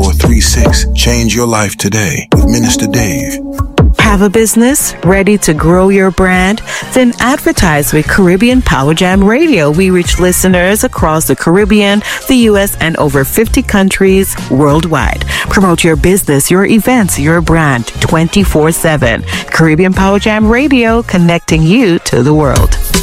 9436. Change your life today with Minister Dave. Have a business ready to grow your brand? Then advertise with Caribbean Power Jam Radio. We reach listeners across the Caribbean, the U.S., and over 50 countries worldwide. Promote your business, your events, your brand 24/7. Caribbean Power Jam Radio, connecting you to the world.